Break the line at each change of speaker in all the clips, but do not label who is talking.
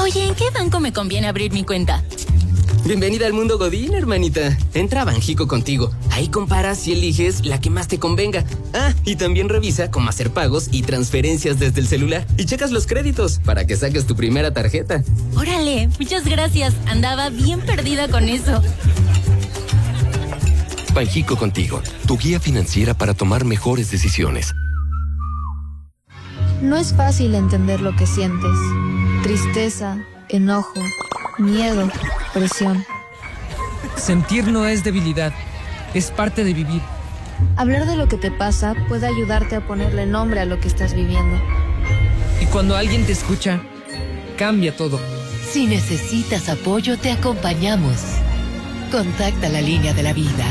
Oye, ¿en qué banco me conviene abrir mi cuenta?
Bienvenida al mundo Godín, hermanita. Entra a Banjico Contigo. Ahí comparas y eliges la que más te convenga. Ah, y también revisa cómo hacer pagos y transferencias desde el celular. Y checas los créditos para que saques tu primera tarjeta.
Órale, muchas gracias. Andaba bien perdida con eso.
Banjico Contigo, tu guía financiera para tomar mejores decisiones.
No es fácil entender lo que sientes. Tristeza, enojo, miedo, presión.
Sentir no es debilidad, es parte de vivir.
Hablar de lo que te pasa puede ayudarte a ponerle nombre a lo que estás viviendo.
Y cuando alguien te escucha, cambia todo.
Si necesitas apoyo, te acompañamos. Contacta la línea de la vida.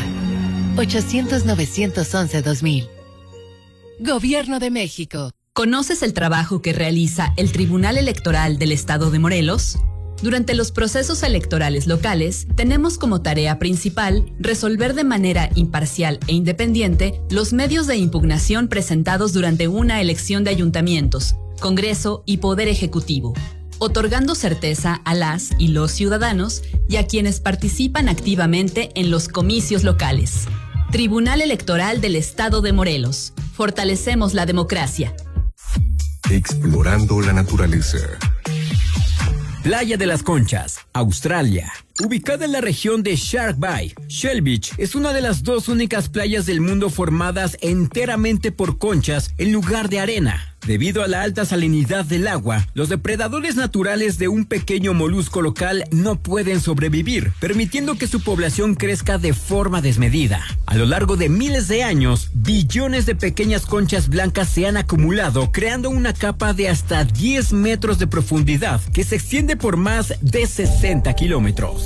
800-911-2000. Gobierno de México.
¿Conoces el trabajo que realiza el Tribunal Electoral del Estado de Morelos? Durante los procesos electorales locales, tenemos como tarea principal resolver de manera imparcial e independiente los medios de impugnación presentados durante una elección de ayuntamientos, Congreso y Poder Ejecutivo, otorgando certeza a las y los ciudadanos y a quienes participan activamente en los comicios locales. Tribunal Electoral del Estado de Morelos. Fortalecemos la democracia.
Explorando la naturaleza.
Playa de las Conchas, Australia. Ubicada en la región de Shark Bay, Shell Beach es una de las dos únicas playas del mundo formadas enteramente por conchas en lugar de arena. Debido a la alta salinidad del agua, los depredadores naturales de un pequeño molusco local no pueden sobrevivir, permitiendo que su población crezca de forma desmedida. A lo largo de miles de años, billones de pequeñas conchas blancas se han acumulado, creando una capa de hasta 10 metros de profundidad que se extiende por más de 60 kilómetros.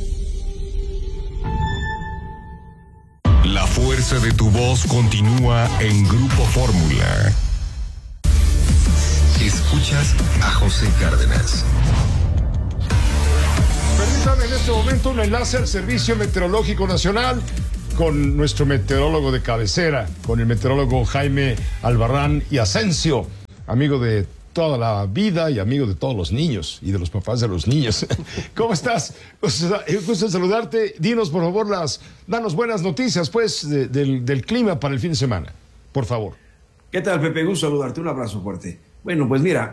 La fuerza de tu voz continúa en Grupo Fórmula. Escuchas a José Cárdenas.
Permítame en este momento un enlace al Servicio Meteorológico Nacional con nuestro meteorólogo de cabecera, con el meteorólogo Jaime Albarrán y Asensio, amigo de toda la vida y amigo de todos los niños y de los papás de los niños. ¿Cómo estás? Gusto en saludarte. Dinos, por favor, danos buenas noticias, pues, del clima para el fin de semana, por favor.
¿Qué tal, Pepe? Gusto saludarte. Un abrazo fuerte. Bueno, pues mira,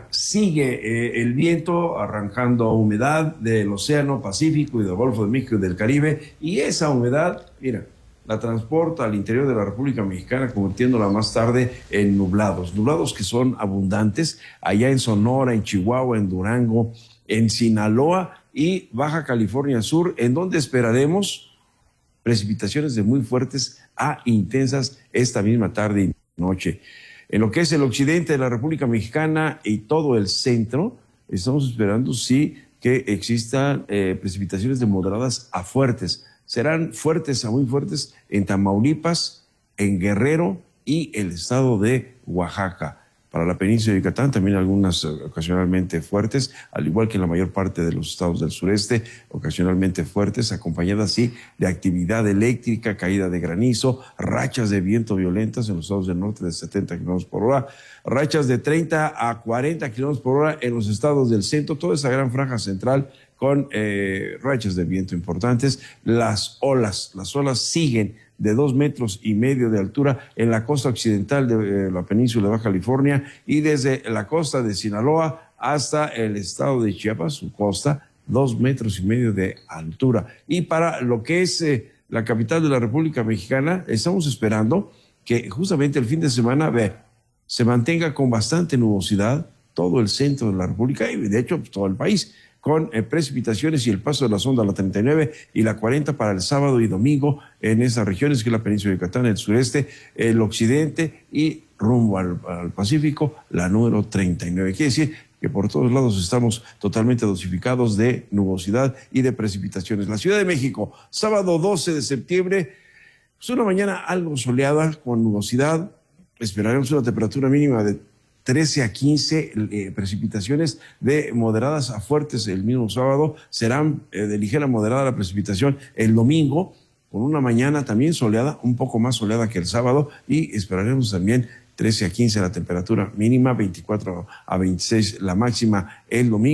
sigue el viento arrancando humedad del Océano Pacífico y del Golfo de México y del Caribe, y esa humedad, mira, la transporta al interior de la República Mexicana, convirtiéndola más tarde en nublados que son abundantes allá en Sonora, en Chihuahua, en Durango, en Sinaloa y Baja California Sur, en donde esperaremos precipitaciones de muy fuertes a intensas esta misma tarde y noche. En lo que es el occidente de la República Mexicana y todo el centro, estamos esperando sí que existan precipitaciones de moderadas a fuertes. Serán fuertes a muy fuertes en Tamaulipas, en Guerrero y el estado de Oaxaca. Para la península de Yucatán también algunas ocasionalmente fuertes, al igual que en la mayor parte de los estados del sureste, ocasionalmente fuertes, acompañadas sí de actividad eléctrica, caída de granizo, rachas de viento violentas en los estados del norte de 70 kilómetros por hora, rachas de 30 a 40 kilómetros por hora en los estados del centro, toda esa gran franja central con rachas de viento importantes. Las olas siguen de 2,5 metros de altura en la costa occidental de la península de Baja California y desde la costa de Sinaloa hasta el estado de Chiapas, su costa, 2,5 metros de altura. Y para lo que es la capital de la República Mexicana, estamos esperando que justamente el fin de semana se mantenga con bastante nubosidad todo el centro de la República y de hecho todo el país, con precipitaciones y el paso de la sonda la 39 y la 40 para el sábado y domingo en esas regiones que es la península de Yucatán, el sureste, el occidente y rumbo al Pacífico, la número 39. Quiere decir que por todos lados estamos totalmente dosificados de nubosidad y de precipitaciones. La Ciudad de México, sábado 12 de septiembre, es una mañana algo soleada con nubosidad. Esperaremos una temperatura mínima de 13 a 15 precipitaciones de moderadas a fuertes el mismo sábado. Serán de ligera a moderada la precipitación el domingo, con una mañana también soleada, un poco más soleada que el sábado, y esperaremos también 13 a 15 la temperatura mínima, 24 a 26 la máxima el domingo.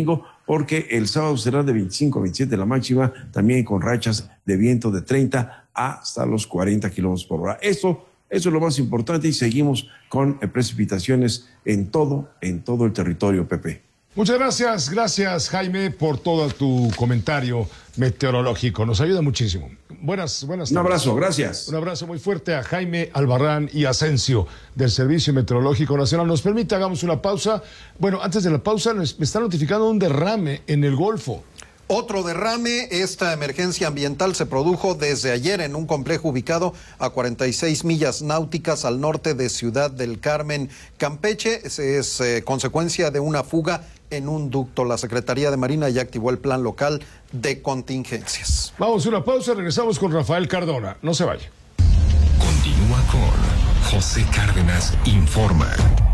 porque el sábado será de 25 a 27 la máxima, también con rachas de viento de 30 hasta los 40 kilómetros por hora. Eso es lo más importante, y seguimos con precipitaciones en todo el territorio, Pepe.
Muchas gracias Jaime, por todo tu comentario meteorológico. Nos ayuda muchísimo. Buenas tardes.
Un abrazo, gracias.
Un abrazo muy fuerte a Jaime Albarrán y Asensio del Servicio Meteorológico Nacional. Nos permite, hagamos una pausa. Bueno, antes de la pausa, me está notificando un derrame en el Golfo.
Otro derrame. Esta emergencia ambiental se produjo desde ayer en un complejo ubicado a 46 millas náuticas al norte de Ciudad del Carmen, Campeche. Es consecuencia de una fuga en un ducto. La Secretaría de Marina ya activó el plan local de contingencias.
Vamos a una pausa, regresamos con Rafael Cardona. No se vaya.
Continúa con José Cárdenas Informa.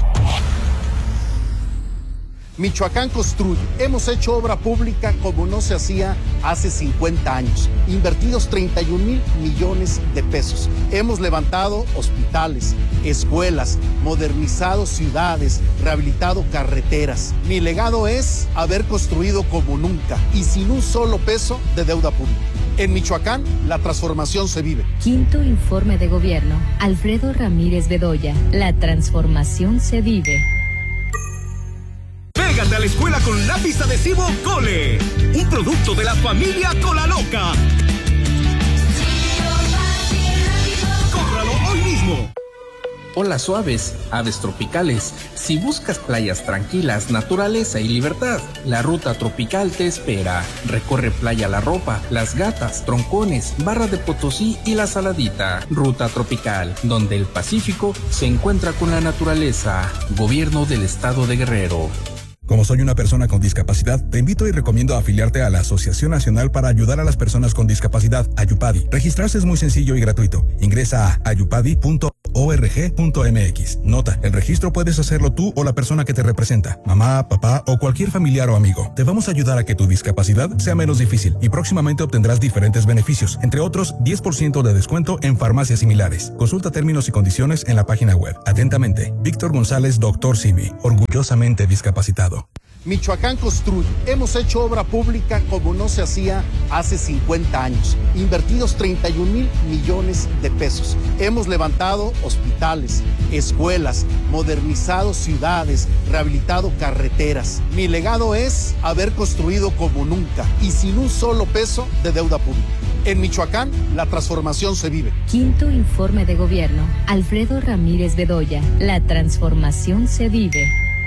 Michoacán construye. Hemos hecho obra pública como no se hacía hace 50 años. Invertidos 31,000 millones de pesos. Hemos levantado hospitales, escuelas, modernizado ciudades, rehabilitado carreteras. Mi legado es haber construido como nunca y sin un solo peso de deuda pública. En Michoacán, la transformación se vive.
Quinto informe de gobierno. Alfredo Ramírez Bedoya. La transformación se vive.
Pégate a la escuela con lápiz adhesivo Cole, un producto de la familia Colaloca. ¡Cómpralo hoy mismo!
Olas suaves, aves tropicales. Si buscas playas tranquilas, naturaleza y libertad, la ruta tropical te espera. Recorre Playa La Ropa, Las Gatas, Troncones, Barra de Potosí y La Saladita. Ruta tropical, donde el Pacífico se encuentra con la naturaleza. Gobierno del Estado de Guerrero.
Como soy una persona con discapacidad, te invito y recomiendo afiliarte a la Asociación Nacional para Ayudar a las Personas con Discapacidad, Ayupadi. Registrarse es muy sencillo y gratuito. Ingresa a ayupadi.org.mx. Nota, el registro puedes hacerlo tú o la persona que te representa, mamá, papá o cualquier familiar o amigo. Te vamos a ayudar a que tu discapacidad sea menos difícil y próximamente obtendrás diferentes beneficios, entre otros 10% de descuento en farmacias similares. Consulta términos y condiciones en la página web. Atentamente, Víctor González, Dr. Simi, orgullosamente discapacitado.
Michoacán construye. Hemos hecho obra pública como no se hacía hace 50 años. Invertidos 31,000 millones de pesos. Hemos levantado hospitales, escuelas, modernizado ciudades, rehabilitado carreteras. Mi legado es haber construido como nunca y sin un solo peso de deuda pública. En Michoacán, la transformación se vive.
Quinto informe de gobierno. Alfredo Ramírez Bedoya. La transformación se vive.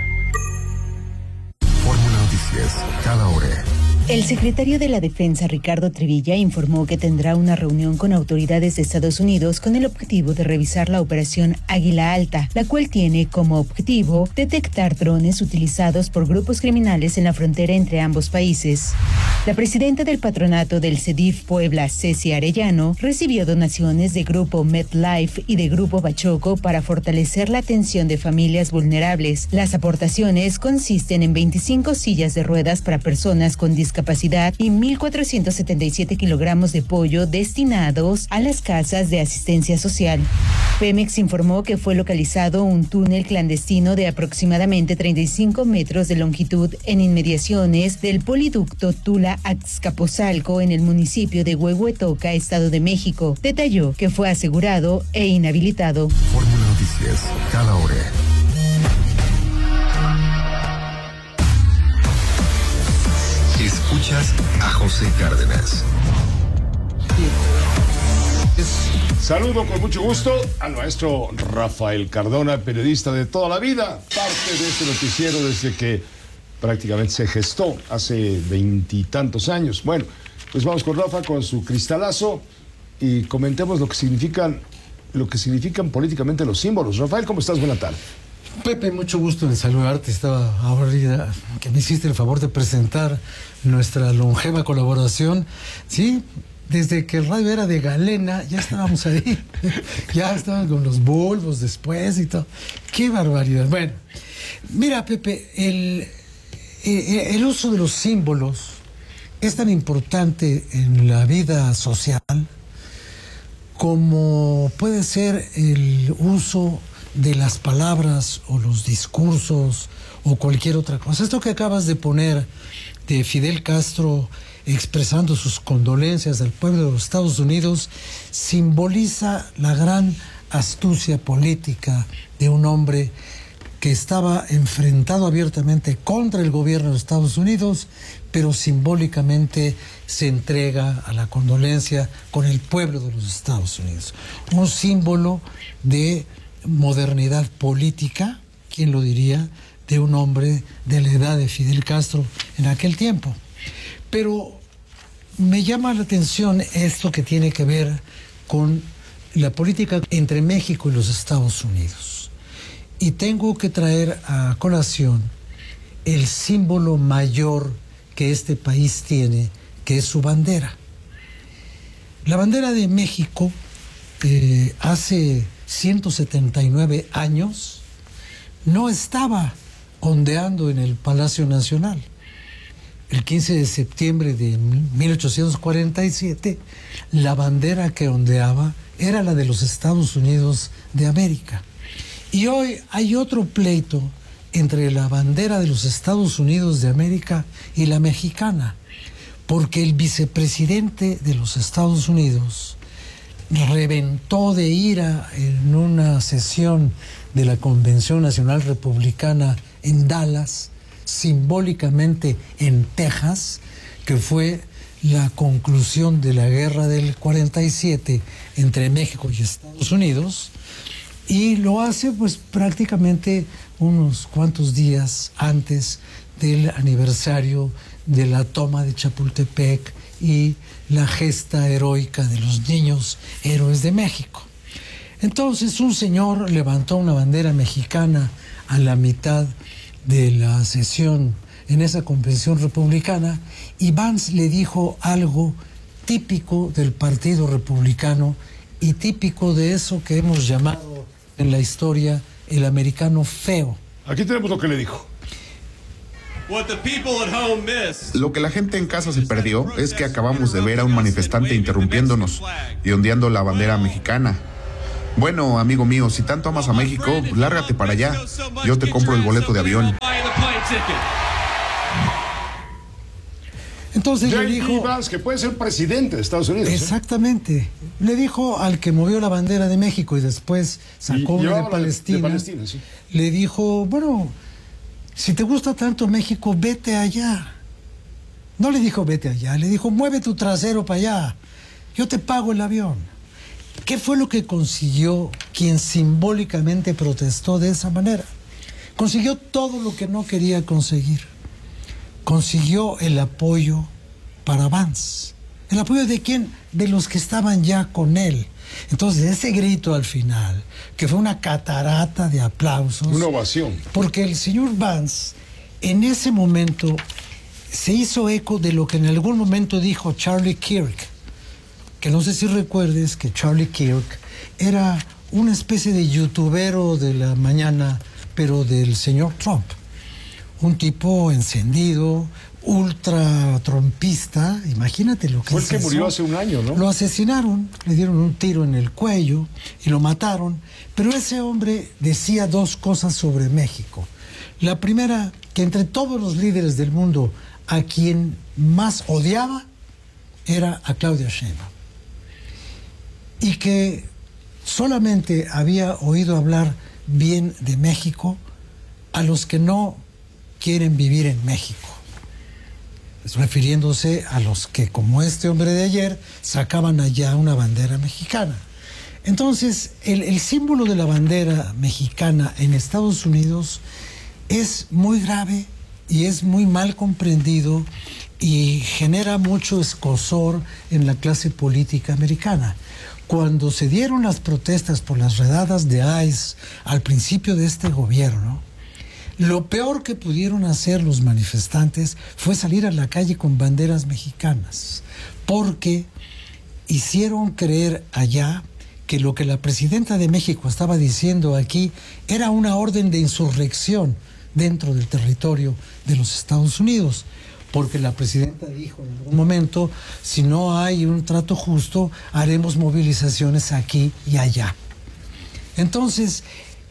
Cada hora.
El secretario de la Defensa, Ricardo Trevilla, informó que tendrá una reunión con autoridades de Estados Unidos con el objetivo de revisar la operación Águila Alta, la cual tiene como objetivo detectar drones utilizados por grupos criminales en la frontera entre ambos países. La presidenta del patronato del CEDIF Puebla, Ceci Arellano, recibió donaciones de Grupo MedLife y de Grupo Bachoco para fortalecer la atención de familias vulnerables. Las aportaciones consisten en 25 sillas de ruedas para personas con discapacidad y 1,477 kilogramos de pollo destinados a las casas de asistencia social. Pemex informó que fue localizado un túnel clandestino de aproximadamente 35 metros de longitud en inmediaciones del poliducto Tula-Azcapotzalco en el municipio de Huehuetoca, Estado de México. Detalló que fue asegurado e inhabilitado.
Fórmula Noticias, cada hora. Escuchas a José Cárdenas.
Saludo con mucho gusto al maestro Rafael Cardona, periodista de toda la vida, parte de este noticiero desde que prácticamente se gestó hace 20 y tantos años. Bueno, pues vamos con Rafa, con su cristalazo, y comentemos lo que significan políticamente los símbolos. Rafael, ¿cómo estás? Buena tarde.
Pepe, mucho gusto en saludarte. Estaba ahorita que me hiciste el favor de presentar nuestra longeva colaboración. Sí, desde que el radio era de Galena, ya estábamos ahí. Ya estaban con los bulbos después y todo. ¡Qué barbaridad! Bueno, mira, Pepe, el uso de los símbolos es tan importante en la vida social como puede ser el uso de las palabras o los discursos o cualquier otra cosa. Esto que acabas de poner de Fidel Castro expresando sus condolencias al pueblo de los Estados Unidos simboliza la gran astucia política de un hombre que estaba enfrentado abiertamente contra el gobierno de Estados Unidos, pero simbólicamente se entrega a la condolencia con el pueblo de los Estados Unidos. Un símbolo de modernidad política, ¿quién lo diría?, de un hombre de la edad de Fidel Castro en aquel tiempo. Pero me llama la atención esto que tiene que ver con la política entre México y los Estados Unidos. Y tengo que traer a colación el símbolo mayor que este país tiene, que es su bandera. La bandera de México, hace 179 años, no estaba ondeando en el Palacio Nacional. El 15 de septiembre de 1847, la bandera que ondeaba era la de los Estados Unidos de América. Y hoy hay otro pleito entre la bandera de los Estados Unidos de América y la mexicana, porque el vicepresidente de los Estados Unidos reventó de ira en una sesión de la Convención Nacional Republicana en Dallas, simbólicamente en Texas, que fue la conclusión de la guerra del 47 entre México y Estados Unidos, y lo hace pues prácticamente unos cuantos días antes del aniversario de la toma de Chapultepec y la gesta heroica de los niños héroes de México. Entonces un señor levantó una bandera mexicana a la mitad de la sesión en esa convención republicana y Vance le dijo algo típico del Partido Republicano y típico de eso que hemos llamado en la historia el americano feo.
Aquí tenemos lo que le dijo.
Lo que la gente en casa se perdió es que acabamos de ver a un manifestante interrumpiéndonos y ondeando la bandera mexicana. Bueno, amigo mío, si tanto amas a México, lárgate para allá. Yo te compro el boleto de avión.
Entonces le dijo
Vance, que puede ser presidente de Estados Unidos.
Exactamente. Le dijo al que movió la bandera de México y después sacó una de Palestina.
Sí.
Le dijo, bueno, si te gusta tanto México, vete allá. No le dijo vete allá, le dijo mueve tu trasero para allá. Yo te pago el avión. ¿Qué fue lo que consiguió quien simbólicamente protestó de esa manera? Consiguió todo lo que no quería conseguir. Consiguió el apoyo para Vance. ¿El apoyo de quién? De los que estaban ya con él. Entonces ese grito al final, que fue una catarata de aplausos.
Una ovación.
Porque el señor Vance en ese momento se hizo eco de lo que en algún momento dijo Charlie Kirk. Que no sé si recuerdes que Charlie Kirk era una especie de youtubero de la mañana, pero del señor Trump. Un tipo encendido, ultra trumpista, imagínate lo que
fue
es
el que
eso.
murió hace un año, ¿no?
Lo asesinaron, le dieron un tiro en el cuello y lo mataron, pero ese hombre decía dos cosas sobre México. La primera, que entre todos los líderes del mundo, a quien más odiaba era a Claudia Sheinbaum. Y que solamente había oído hablar bien de México a los que no quieren vivir en México, refiriéndose a los que, como este hombre de ayer, sacaban allá una bandera mexicana. Entonces, el símbolo de la bandera mexicana en Estados Unidos es muy grave y es muy mal comprendido y genera mucho escozor en la clase política americana. Cuando se dieron las protestas por las redadas de ICE al principio de este gobierno, lo peor que pudieron hacer los manifestantes fue salir a la calle con banderas mexicanas, porque hicieron creer allá que lo que la presidenta de México estaba diciendo aquí era una orden de insurrección dentro del territorio de los Estados Unidos, porque la presidenta dijo en algún momento, si no hay un trato justo, haremos movilizaciones aquí y allá. Entonces,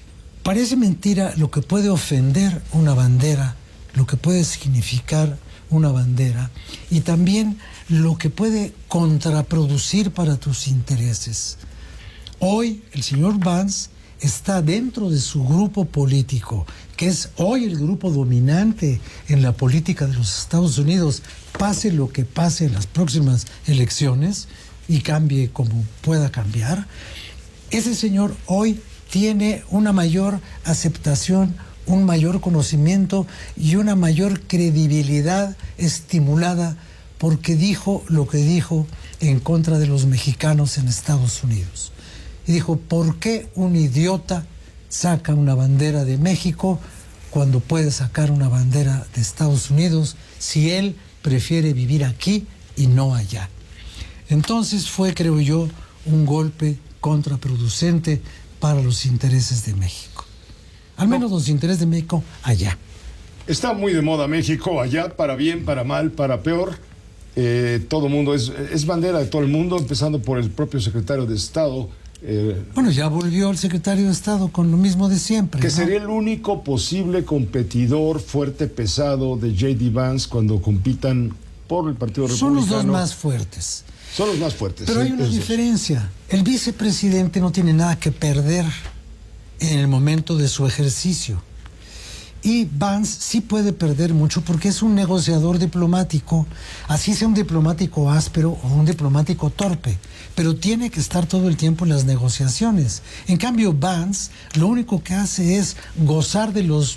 Parece mentira lo que puede ofender una bandera, lo que puede significar una bandera y también lo que puede contraproducir para tus intereses. Hoy el señor Vance está dentro de su grupo político, que es hoy el grupo dominante en la política de los Estados Unidos, pase lo que pase en las próximas elecciones y cambie como pueda cambiar. Ese señor hoy tiene una mayor aceptación, un mayor conocimiento y una mayor credibilidad estimulada porque dijo lo que dijo en contra de los mexicanos en Estados Unidos. Y dijo, ¿por qué un idiota saca una bandera de México cuando puede sacar una bandera de Estados Unidos si él prefiere vivir aquí y no allá? Entonces fue, creo yo, un golpe contraproducente para los intereses de México. Al menos los intereses de México allá.
Está muy de moda México allá, para bien, para mal, para peor. Todo el mundo es bandera de todo el mundo, empezando por el propio secretario de Estado.
Bueno, ya volvió el secretario de Estado con lo mismo de siempre.
Que
¿no?
sería el único posible competidor fuerte, pesado de J.D. Vance cuando compitan por el Partido Republicano.
Son los dos más fuertes.
Son los más fuertes.
Pero hay una diferencia. El vicepresidente no tiene nada que perder en el momento de su ejercicio. Y Vance sí puede perder mucho porque es un negociador diplomático, así sea un diplomático áspero o un diplomático torpe, pero tiene que estar todo el tiempo en las negociaciones. En cambio, Vance lo único que hace es gozar de los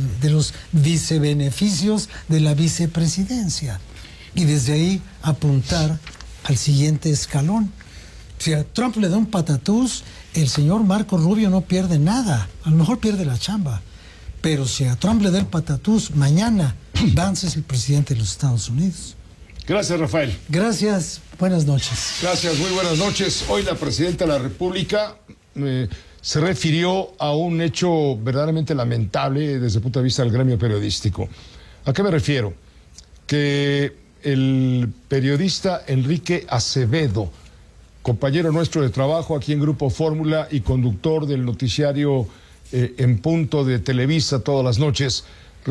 vicebeneficios de la vicepresidencia y desde ahí apuntar al siguiente escalón. Si a Trump le da un patatús, el señor Marco Rubio no pierde nada, a lo mejor pierde la chamba. Pero si a Trump le da el patatús, mañana Vance es el presidente de los Estados Unidos.
Gracias, Rafael.
Gracias, buenas noches.
Gracias, muy buenas noches. Hoy la presidenta de la República se refirió a un hecho verdaderamente lamentable desde el punto de vista del gremio periodístico. ¿A qué me refiero? Que el periodista Enrique Acevedo, compañero nuestro de trabajo aquí en Grupo Fórmula y conductor del noticiario En Punto de Televisa todas las noches,